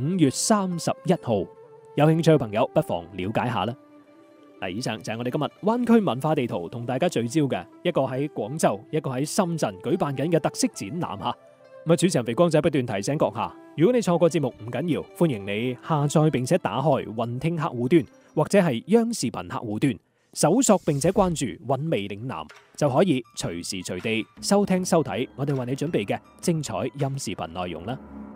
5月31號，有興趣嘅朋友不妨了解下啦。嗱，以上就係我哋今日灣區文化地圖同大家聚焦嘅一個喺廣州，一個喺深圳舉辦緊嘅特色展覽吓。咁主持人肥光仔不斷提醒閣下，如果你錯過節目唔緊要，歡迎你下載並且打開雲聽客戶端或者係央視頻客戶端，搜索並且關注韻味嶺南，就可以隨時隨地收聽收睇我哋為你準備嘅精彩音視頻內容啦。